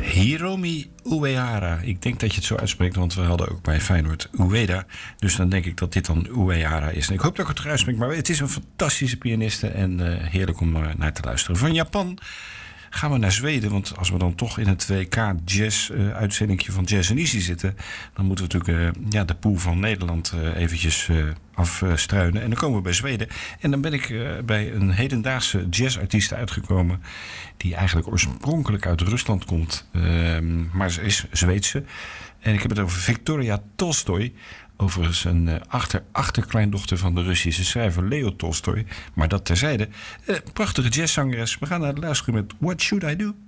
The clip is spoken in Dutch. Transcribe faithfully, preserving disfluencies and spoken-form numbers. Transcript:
Hiromi Uehara. Ik denk dat je het zo uitspreekt, want we hadden ook bij Feyenoord Ueda. Dus dan denk ik dat dit dan Uehara is. En ik hoop dat ik het eruit spreek, maar het is een fantastische pianiste en uh, heerlijk om uh, naar te luisteren. Van Japan gaan we naar Zweden, want als we dan toch in het W K Jazz uh, uitzendingje van Jazz en Easy zitten, dan moeten we natuurlijk uh, ja, de pool van Nederland uh, eventjes uh, afstruinen. En dan komen we bij Zweden. En dan ben ik uh, bij een hedendaagse jazzartiest uitgekomen die eigenlijk oorspronkelijk uit Rusland komt, uh, maar ze is Zweedse. En ik heb het over Victoria Tolstoy. Overigens een uh, achter, achterkleindochter van de Russische schrijver Leo Tolstoy. Maar dat terzijde. Uh, prachtige jazzzangeres. We gaan naar het luisteren met What Should I Do?